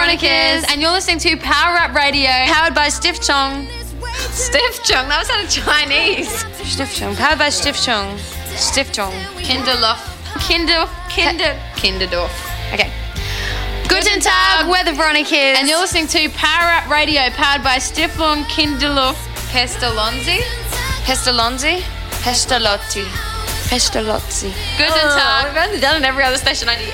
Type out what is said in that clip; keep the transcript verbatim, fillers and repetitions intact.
Veronicas, and you're listening to Power Rap Radio, Powered by Stiftung. Stiftung, that sounded Chinese. Stiftung. Powered by Stiftung. Stiftung. Kinderlof. Kinder, Kinder, Kinderdorf. Okay. Guten Tag, we're the Veronicas. And you're listening to Power Rap Radio, powered by Stiftung Kinderlof Pestalozzi. Pestalozzi? Pestalozzi. Pestalozzi. Guten Tag. Oh, we've only done it every other station I